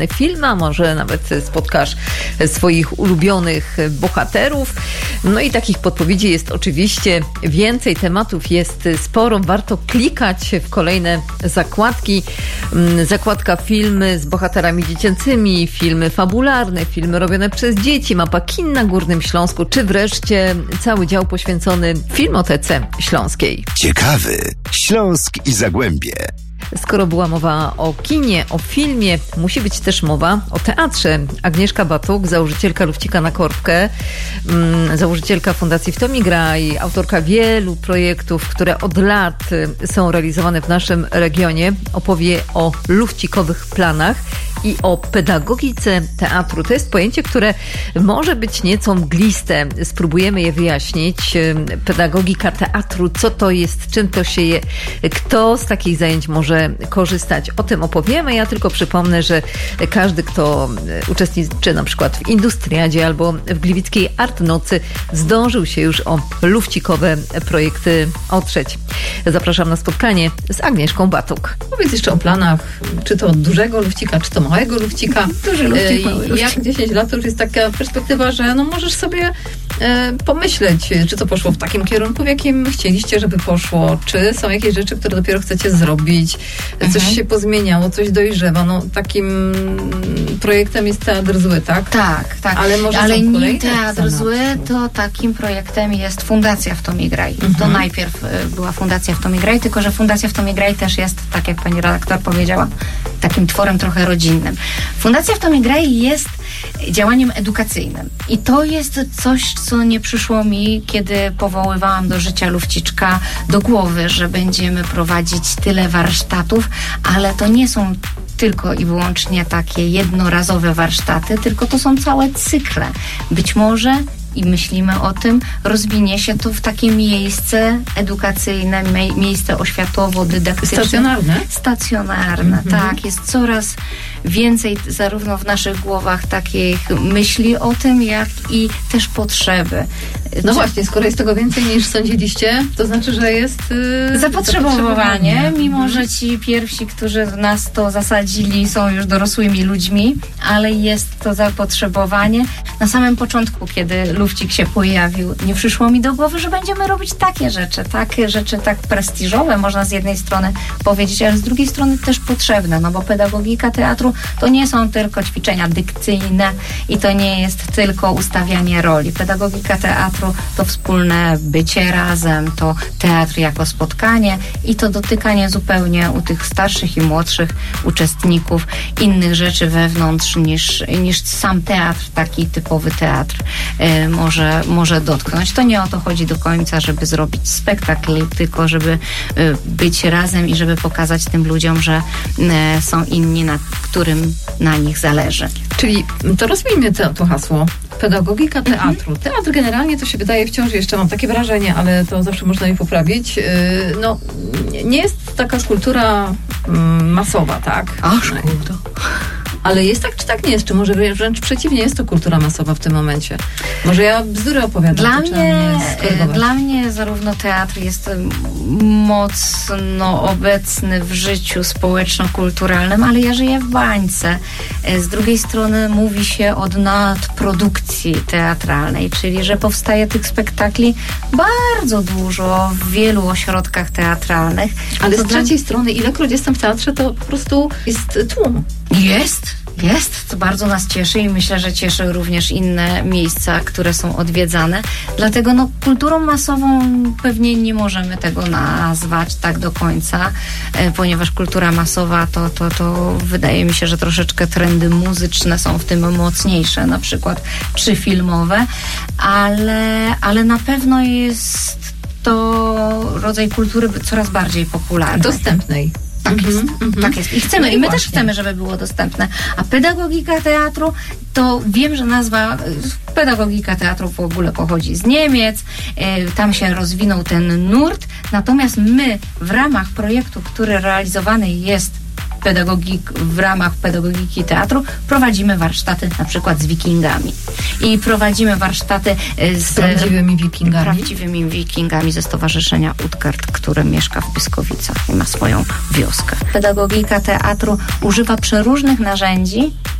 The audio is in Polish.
filmy, a może nawet spotkasz swoich ulubionych bohaterów. No i takich podpowiedzi jest oczywiście więcej, tematów jest sporo. Warto klikać w kolejne zakładki. Zakładka filmy z bohaterami dziecięcymi, filmy fabularne, filmy robione przez dzieci, mapa kin na Górnym Śląsku, czy wreszcie cały dział poświęcony Filmotece Śląskiej. Ciekawy Śląsk i Zagłębie. Skoro była mowa o kinie, o filmie, musi być też mowa o teatrze. Agnieszka Batuk, założycielka Lufcika na Korbkę, założycielka Fundacji W to mi graj, autorka wielu projektów, które od lat są realizowane w naszym regionie, opowie o lufcikowych planach i o pedagogice teatru. To jest pojęcie, które może być nieco mgliste. Spróbujemy je wyjaśnić. Pedagogika teatru, co to jest, czym to się je, kto z takich zajęć może korzystać. O tym opowiemy. Ja tylko przypomnę, że każdy, kto uczestniczy na przykład w Industriadzie albo w Gliwickiej Art Nocy, zdążył się już o lufcikowe projekty otrzeć. Zapraszam na spotkanie z Agnieszką Batuk. Powiedz jeszcze o planach, czy to dużego lufcika, czy to małego lufcika. Duży lufcik, mały lufcik. Jak 10 lat to już jest taka perspektywa, że no możesz sobie pomyśleć, czy to poszło w takim kierunku, w jakim chcieliście, żeby poszło, czy są jakieś rzeczy, które dopiero chcecie zrobić, coś się pozmieniało, coś dojrzewa. No takim projektem jest Teatr Zły, tak? Tak. Ale nie Teatr Zły, to takim projektem jest Fundacja W to mi graj. To najpierw była Fundacja W to mi graj, tylko że Fundacja W to mi graj też jest, tak jak pani redaktor powiedziała, takim tworem trochę rodzinnym. Fundacja W to mi graj jest działaniem edukacyjnym. I to jest coś, co nie przyszło mi, kiedy powoływałam do życia Lufciczka do głowy, że będziemy prowadzić tyle warsztatów, ale to nie są tylko i wyłącznie takie jednorazowe warsztaty, tylko to są całe cykle. Być może i myślimy o tym, rozwinie się to w takie miejsce edukacyjne, miejsce oświatowo-dydaktyczne. Stacjonarne, tak. Jest coraz więcej zarówno w naszych głowach takich myśli o tym, jak i też potrzeby. No właśnie, skoro jest tego więcej niż sądziliście, to znaczy, że jest zapotrzebowanie, mimo że ci pierwsi, którzy nas to zasadzili, są już dorosłymi ludźmi, ale jest to zapotrzebowanie. Na samym początku, kiedy Lufcik się pojawił, nie przyszło mi do głowy, że będziemy robić takie rzeczy tak prestiżowe, można z jednej strony powiedzieć, ale z drugiej strony też potrzebne, no bo pedagogika teatru to nie są tylko ćwiczenia dykcyjne i to nie jest tylko ustawianie roli. Pedagogika teatru to wspólne bycie razem, to teatr jako spotkanie i to dotykanie zupełnie u tych starszych i młodszych uczestników innych rzeczy wewnątrz niż sam teatr, taki typowy teatr może dotknąć. To nie o to chodzi do końca, żeby zrobić spektakl, tylko żeby być razem i żeby pokazać tym ludziom, że są inni, którym na nich zależy. Czyli to rozwijmy to hasło. Pedagogika teatru. Teatr generalnie to się wydaje wciąż, jeszcze mam takie wrażenie, ale to zawsze można je poprawić. No, nie jest taka kultura masowa, tak? Ach, to. Ale jest tak, czy tak nie jest? Czy może wręcz przeciwnie, jest to kultura masowa w tym momencie? Może ja bzdury opowiadam? Dla mnie zarówno teatr jest mocno obecny w życiu społeczno-kulturalnym, ale ja żyję w bańce. Z drugiej strony mówi się od nadprodukcji teatralnej, czyli że powstaje tych spektakli bardzo dużo w wielu ośrodkach teatralnych. Ale z trzeciej strony, ilekroć jestem w teatrze, to po prostu jest tłum. Jest, to bardzo nas cieszy i myślę, że cieszy również inne miejsca, które są odwiedzane. Dlatego kulturą masową pewnie nie możemy tego nazwać tak do końca, ponieważ kultura masowa to wydaje mi się, że troszeczkę trendy muzyczne są w tym mocniejsze, na przykład czy filmowe, ale na pewno jest to rodzaj kultury coraz bardziej popularny. Dostępnej. Tak jest. I my też chcemy, żeby było dostępne. A pedagogika teatru, to wiem, że nazwa pedagogika teatru w ogóle pochodzi z Niemiec. Tam się rozwinął ten nurt. Natomiast my w ramach projektu, który realizowany jest w ramach pedagogiki teatru prowadzimy warsztaty na przykład z wikingami. I prowadzimy warsztaty z prawdziwymi wikingami ze Stowarzyszenia Utgard, które mieszka w Pyskowicach i ma swoją wioskę. Pedagogika teatru używa przeróżnych narzędzi